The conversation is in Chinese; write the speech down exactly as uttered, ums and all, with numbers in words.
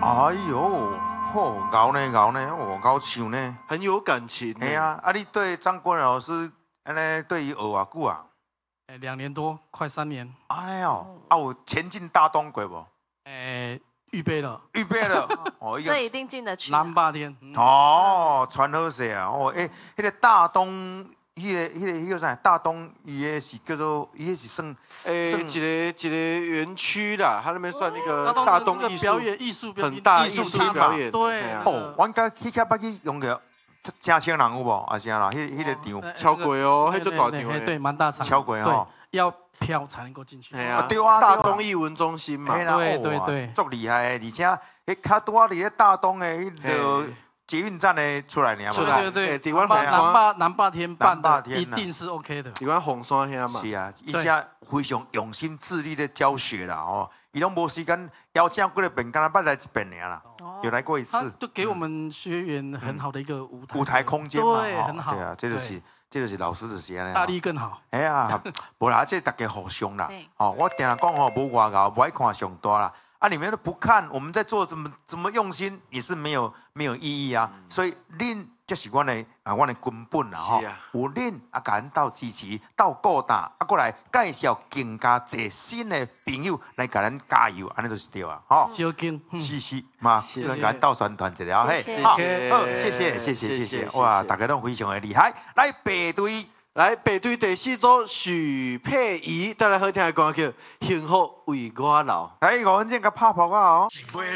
哎呦，吼，熬呢熬呢，哦，熬唱呢， 很有感情。 哎呀，啊，你对张国荣老师，安尼对伊学偌久啊？ 哎，两年多，快三年。 哎呦，啊，有前进大东过无？ 哎，预备了， 预备了，哦， 这一定进得去。 南霸天。 哦，传好势啊！哦，诶，迄个大东，迄个、迄个、迄个啥？大东，伊个是叫做，伊个是算， 诶， 算一个一个园区啦，他那边算那个大大东东艺术表演艺术表演很大艺术艺术厅嘛表演。 对啊哦，阮甲迄遐捌去用着，真青人有无？啊，是啊啦，迄迄个场超贵哦， 对迄做大场对， 的。 对，蛮大场。 超贵哦。 要票才能够进去。 哎呀， 啊对啊， 大东艺文中心嘛。 嘿啦， 对哦对对足厉害的，而且迄较拄啊，伫咧大东的迄个捷运站的出来尔嘛。 出来对对对， 哎台湾南红山霸南霸天办的南霸天啊一定是 OK 的。 台湾红山遐嘛。 是啊，伊遮非常用心致力的教学啦，哦，伊拢无时间邀请几个遍，敢若捌来一遍尔啦，有来过一他次。 就给我们学员很好的一个舞台舞台空间嘛， 对， 哦很好。 对啊，这就是这就是老师就是安尼。 大力更好。 哎呀，无啦，这大家互相啦对。 哦，我定常讲吼，无外高，不爱看上大啦。啊，你们都不看，我们在做怎么怎么用心，也是没有没有意义啊。所以恁这是阮的啊，阮的根本啦吼。 是啊有恁啊，甲咱斗支持，斗顾大，啊，过来介绍更加侪新的朋友来甲咱加油，安尼就是对啊，吼。 小金，嗯是是嘛， 谢来甲咱斗宣传一下嘿。 谢谢好， 谢谢好，谢谢谢谢谢谢谢， 谢哇， 谢谢大家都非常的厉害。来排队。 来，北队第四组许佩仪带来好听的歌曲《幸福为我留》。 来，五分钟甲拍拍啊哦。